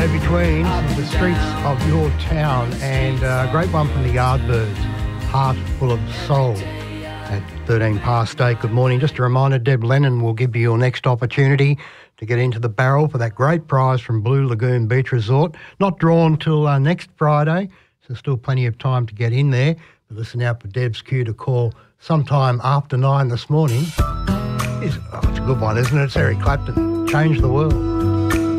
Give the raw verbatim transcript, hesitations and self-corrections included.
Go Between, the streets of your town, and a great one from the Yardbirds, Heart Full of Soul, at thirteen past eight. Good morning. Just a reminder, Deb Lennon will give you your next opportunity to get into the barrel for that great prize from Blue Lagoon Beach Resort. Not drawn till uh, next Friday, so still plenty of time to get in there. But listen out for Deb's cue to call sometime after nine this morning. It's, oh, it's a good one, isn't it? It's Eric Clapton, Change the World.